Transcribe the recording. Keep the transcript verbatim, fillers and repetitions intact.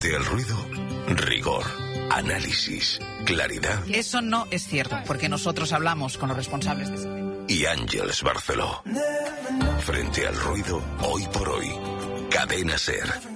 El ruido, rigor, análisis, claridad. Eso no es cierto, porque nosotros hablamos con los responsables de ese tema. Y Ángeles Barceló. Frente al ruido, hoy por hoy. Cadena SER.